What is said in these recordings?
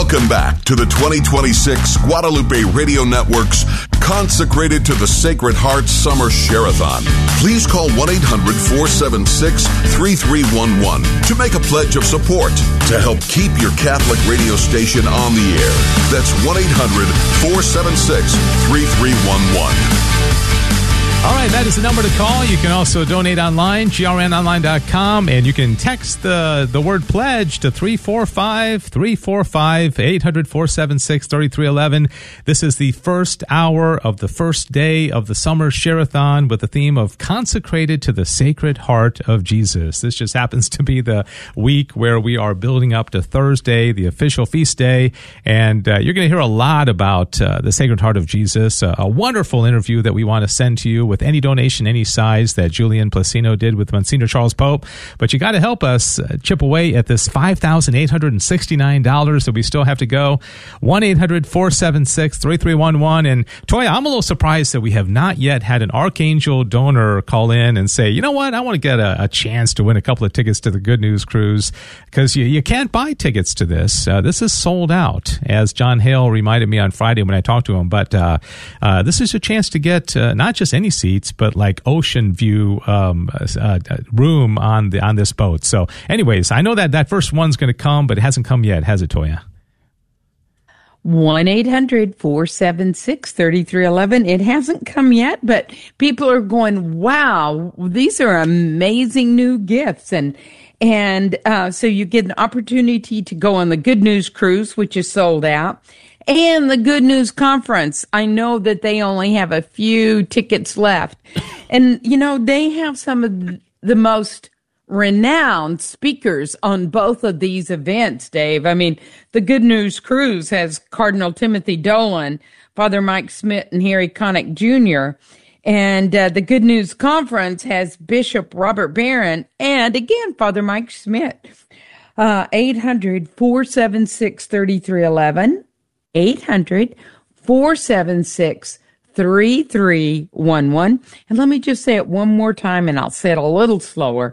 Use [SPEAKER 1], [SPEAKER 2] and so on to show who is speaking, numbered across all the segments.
[SPEAKER 1] Welcome back to the 2026 Guadalupe Radio Network's Consecrated to the Sacred Heart Summer Share-a-thon. Please call 1-800-476-3311 to make a pledge of support to help keep your Catholic radio station on the air. That's 1-800-476-3311.
[SPEAKER 2] All right, that is the number to call. You can also donate online, grnonline.com, and you can text the word pledge to 345-345, 800-476-3311. This is the first hour of the first day of the summer share-a-thon with the theme of Consecrated to the Sacred Heart of Jesus. This just happens to be the week where we are building up to Thursday, the official feast day, and you're going to hear a lot about the Sacred Heart of Jesus, a wonderful interview that we want to send to you with any donation, any size that Julian Placino did with Monsignor Charles Pope. But you got to help us chip away at this $5,869 that we still have to go. 1-800-476-3311. And Toya, I'm a little surprised that we have not yet had an Archangel donor call in and say, you know what, I want to get a chance to win a couple of tickets to the Good News Cruise, because you can't buy tickets to this. This is sold out, as John Hale reminded me on Friday when I talked to him. But this is a chance to get not just any seats, but like ocean view room on this boat. So anyways, I know that first one's going to come, but it hasn't come yet, has it, Toya?
[SPEAKER 3] 1-800-476-3311. It hasn't come yet, but people are going, wow, these are amazing new gifts. And so you get an opportunity to go on the Good News Cruise, which is sold out. And the Good News Conference. I know that they only have a few tickets left. And, you know, they have some of the most renowned speakers on both of these events, Dave. I mean, the Good News Cruise has Cardinal Timothy Dolan, Father Mike Schmidt, and Harry Connick Jr., and the Good News Conference has Bishop Robert Barron and, again, Father Mike Schmidt. 800-476-3311. 800-476-3311. And let me just say it one more time, and I'll say it a little slower.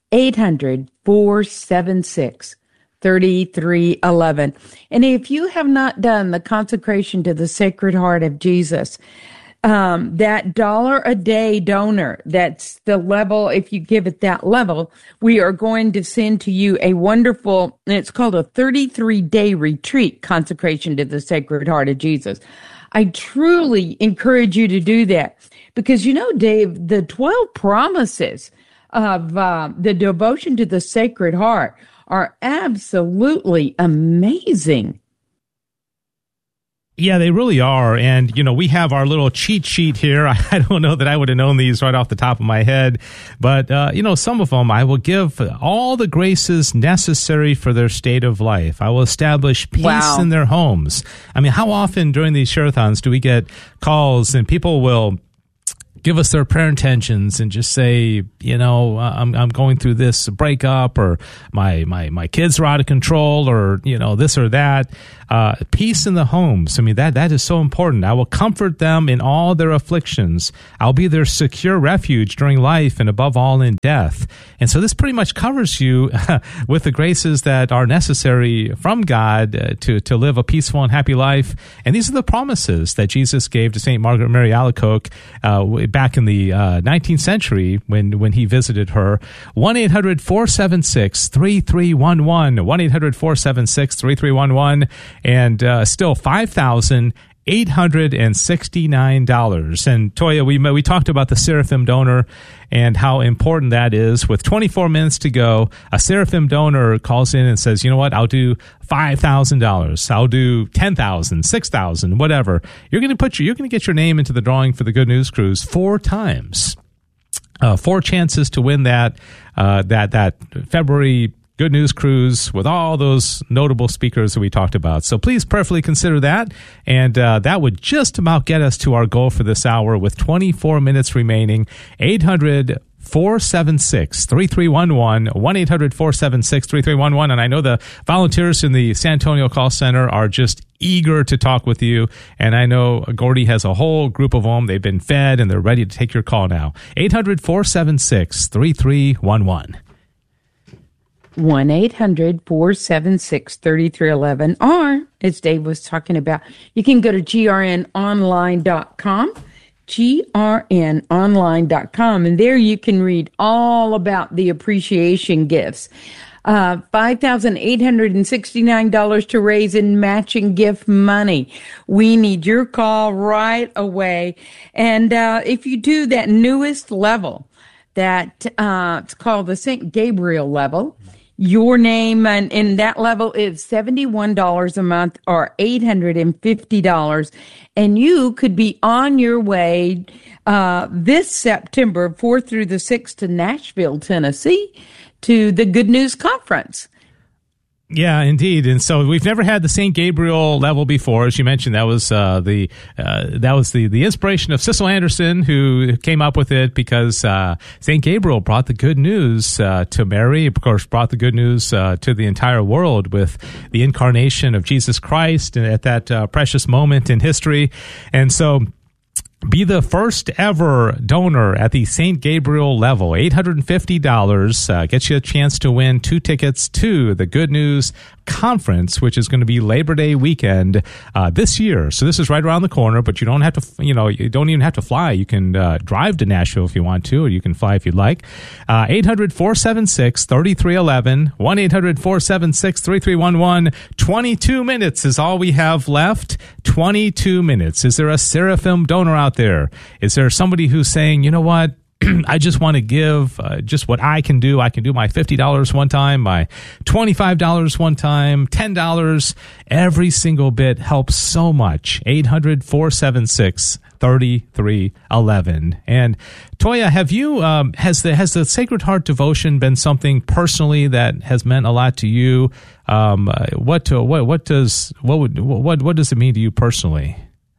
[SPEAKER 3] 800-476-3311. And if you have not done the consecration to the Sacred Heart of Jesus, that $1 a day donor, that's the level, if you give it that level, we are going to send to you a wonderful, and it's called a 33-day retreat, Consecration to the Sacred Heart of Jesus. I truly encourage you to do that because, you know, Dave, the 12 promises of the devotion to the Sacred Heart are absolutely amazing.
[SPEAKER 2] Yeah, they really are. And, you know, we have our little cheat sheet here. I don't know that I would have known these right off the top of my head. But, you know, some of them, I will give all the graces necessary for their state of life. I will establish peace in their homes. I mean, how often during these share-a-thons do we get calls and people will give us their prayer intentions and just say, you know, I'm going through this breakup, or my kids are out of control, or, you know, this or that. Peace in the homes. I mean, that is so important. I will comfort them in all their afflictions. I'll be their secure refuge during life and above all in death. And so this pretty much covers you with the graces that are necessary from God to live a peaceful and happy life. And these are the promises that Jesus gave to St. Margaret Mary Alacoque back in the 19th century when he visited her. 1-800-476-3311. 1-800-476-3311. And still $5,869. And Toya, we talked about the Seraphim donor and how important that is. With 24 minutes to go, a Seraphim donor calls in and says, you know what, I'll do $5,000. I'll do $10,000, $6,000, whatever. You're going to get your name into the drawing for the Good News Cruise 4 times. 4 chances to win that February Good News Cruise with all those notable speakers that we talked about. So please prayerfully consider that. And that would just about get us to our goal for this hour with 24 minutes remaining. 800-476-3311, 1-800-476-3311. And I know the volunteers in the San Antonio Call Center are just eager to talk with you. And I know Gordy has a whole group of them. They've been fed and they're ready to take your call now. 800-476-3311.
[SPEAKER 3] 1-800-476-3311. Or, as Dave was talking about, you can go to grnonline.com, grnonline.com, and there you can read all about the appreciation gifts. $5,869 to raise in matching gift money. We need your call right away. And if you do that newest level, that it's called the St. Gabriel level, your name in that level is $71 a month or $850. And you could be on your way this September 4th through the 6th to Nashville, Tennessee, to the Good News Conference.
[SPEAKER 2] Yeah, indeed. And so we've never had the St. Gabriel level before. As you mentioned, that was the inspiration of Cecil Anderson, who came up with it because St. Gabriel brought the good news to Mary, of course, brought the good news to the entire world with the incarnation of Jesus Christ at that precious moment in history. And so be the first ever donor at the St. Gabriel level. $850 gets you a chance to win 2 tickets to the Good News Conference, which is going to be Labor Day weekend this year. So this is right around the corner, but you don't have to, you don't even have to fly. You can drive to Nashville if you want to, or you can fly if you'd like. 800-476-3311, 1-800-476-3311. 22 minutes is all we have left. 22 minutes. Is there a Seraphim donor out there? Is there somebody who's saying, you know what? I just want to give just what I can do. I can do my $50 one time, my $25 one time, $10. Every single bit helps so much. 800-476-3311. And Toya, have you has the Sacred Heart devotion been something personally that has meant a lot to you? What does it mean to you personally?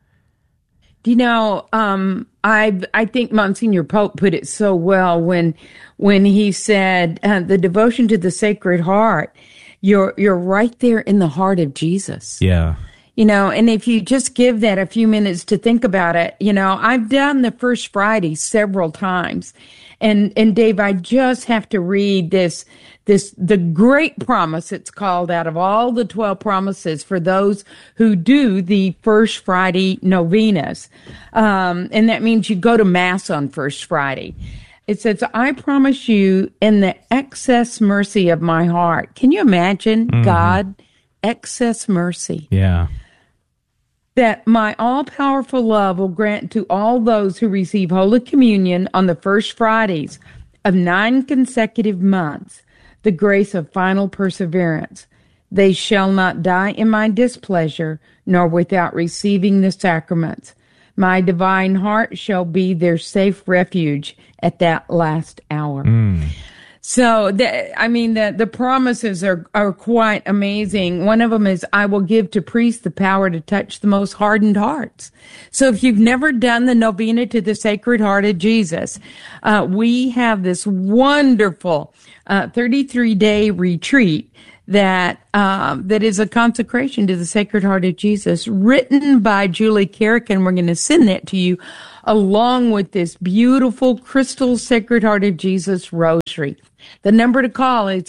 [SPEAKER 3] I think Monsignor Pope put it so well when he said the devotion to the Sacred Heart. You're right there in the heart of Jesus.
[SPEAKER 2] Yeah.
[SPEAKER 3] And if you just give that a few minutes to think about it, I've done the First Friday several times. And Dave, I just have to read the great promise, it's called, out of all the 12 promises for those who do the First Friday novenas. And that means you go to Mass on First Friday. It says, I promise you in the excess mercy of my heart. Can you imagine God, excess mercy?
[SPEAKER 2] Yeah.
[SPEAKER 3] That my all-powerful love will grant to all those who receive Holy Communion on the First Fridays of 9 consecutive months the grace of final perseverance. They shall not die in my displeasure, nor without receiving the sacraments. My divine heart shall be their safe refuge at that last hour. So, the promises are quite amazing. One of them is, I will give to priests the power to touch the most hardened hearts. So if you've never done the novena to the Sacred Heart of Jesus, we have this wonderful 33-day retreat that is a consecration to the Sacred Heart of Jesus, written by Julie Carrick, and we're going to send that to you along with this beautiful crystal Sacred Heart of Jesus rosary. The number to call is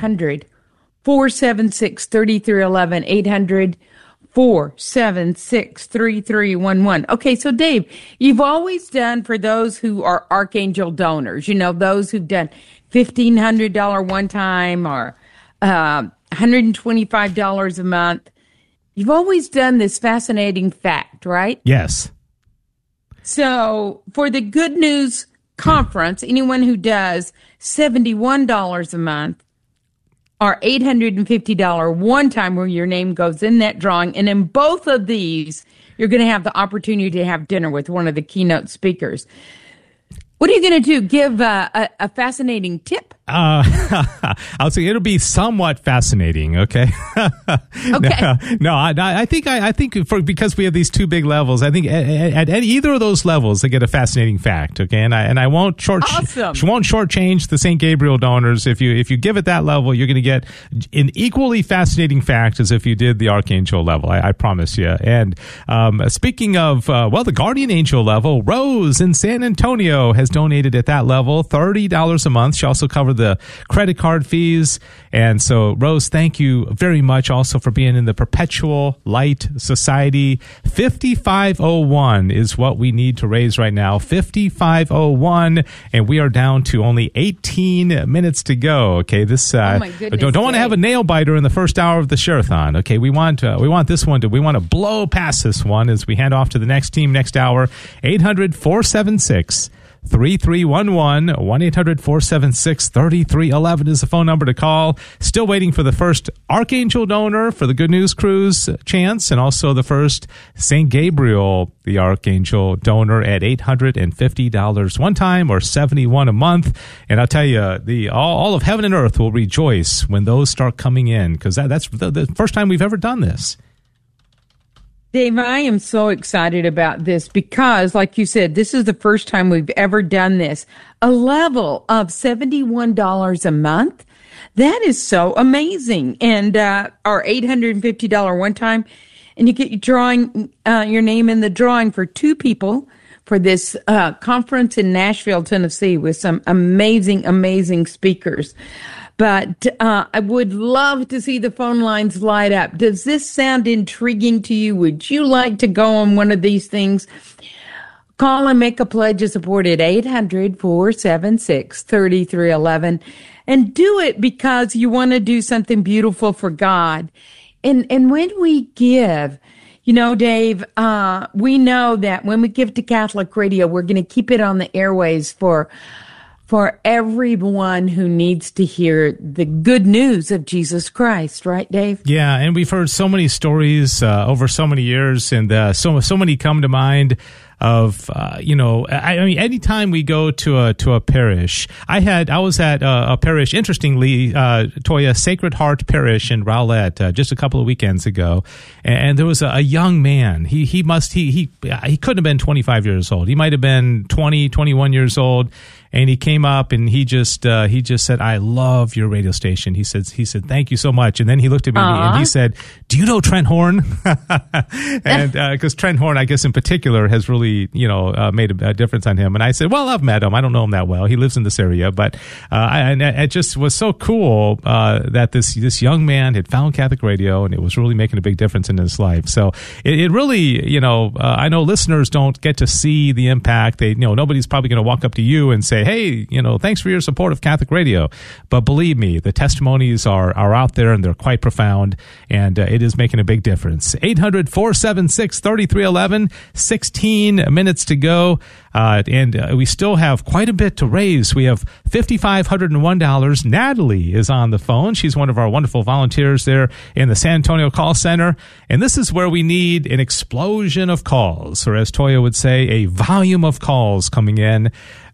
[SPEAKER 3] 800-476-3311, 800-476-3311. Okay, so Dave, you've always done for those who are Archangel donors, those who've done $1,500 one time or $125 a month. You've always done this fascinating fact, right?
[SPEAKER 2] Yes.
[SPEAKER 3] So for the Good News Conference, anyone who does $71 a month or $850 one time where your name goes in that drawing, and in both of these, you're going to have the opportunity to have dinner with one of the keynote speakers. What are you going to do? Give a fascinating tip?
[SPEAKER 2] I'll say it'll be somewhat fascinating. Okay.
[SPEAKER 3] Okay.
[SPEAKER 2] No, I think because we have these two big levels, I think at either of those levels they get a fascinating fact. Okay, and I won't shortchange the St. Gabriel donors. If you give it that level, you're going to get an equally fascinating fact as if you did the Archangel level. I promise you. And speaking of the Guardian Angel level, Rose in San Antonio has donated at that level $30 a month. She also covered the credit card fees. And so, Rose, thank you very much also for being in the Perpetual Light Society. 5501 is what we need to raise right now. 5501, and we are down to only 18 minutes to go. Okay, this
[SPEAKER 3] oh my goodness,
[SPEAKER 2] don't want to have a nail biter in the first hour of the Share-a-thon. Okay, we want this one we want to blow past this one as we hand off to the next team next hour. 800-476 3311 1-800-476-3311 is the phone number to call. Still waiting for the first Archangel donor for the Good News Cruise chance, and also the first St. Gabriel, the Archangel donor, at $850 one time or $71 a month. And I'll tell you, all of heaven and earth will rejoice when those start coming in, because that's the first time we've ever done this.
[SPEAKER 3] Dave, I am so excited about this because, like you said, this is the first time we've ever done this. A level of $71 a month. That is so amazing. And our $850 one time, and you get your name in the drawing for two people for this conference in Nashville, Tennessee, with some amazing, amazing speakers. But I would love to see the phone lines light up. Does this sound intriguing to you? Would you like to go on one of these things? Call and make a pledge of support at 800-476-3311. And do it because you want to do something beautiful for God. And when we give, you know, Dave, we know that when we give to Catholic Radio, we're going to keep it on the airways for everyone who needs to hear the good news of Jesus Christ, right, Dave?
[SPEAKER 2] Yeah, and we've heard so many stories over so many years, and so many come to mind of I mean, anytime we go to a parish. I was at a parish, interestingly, Toya, Sacred Heart Parish in Rowlett just a couple of weekends ago, and there was a young man. He couldn't have been 25 years old. He might have been 20, 21 years old. And he came up and he just said, "I love your radio station." He said, "Thank you so much." And then he looked at me and he said, "Do you know Trent Horn?" And because Trent Horn, I guess in particular, has really made a difference on him. And I said, "Well, I've met him. I don't know him that well. He lives in this area, but it just was so cool that this young man had found Catholic radio, and it was really making a big difference in his life. So it really, I know listeners don't get to see the impact. Nobody's probably going to walk up to you and say, "Hey, thanks for your support of Catholic radio." But believe me, the testimonies are out there, and they're quite profound, and it is making a big difference. 800-476-3311, 16 minutes to go, and we still have quite a bit to raise. We have $5,501. Natalie is on the phone. She's one of our wonderful volunteers there in the San Antonio call center, and this is where we need an explosion of calls, or as Toya would say, a volume of calls coming in.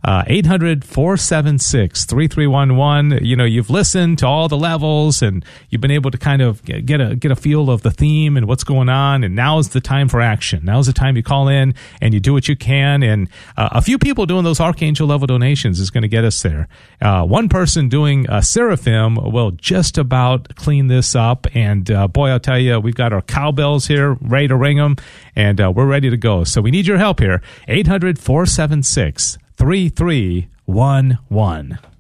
[SPEAKER 2] 800-476-3311. You've listened to all the levels, and you've been able to kind of get a feel of the theme and what's going on, and now is the time for action. Now is the time you call in and you do what you can, and a few people doing those Archangel level donations is going to get us there. One person doing a Seraphim will just about clean this up, and boy, I'll tell you, we've got our cowbells here ready to ring them, and we're ready to go. So we need your help here. 800-476-3311.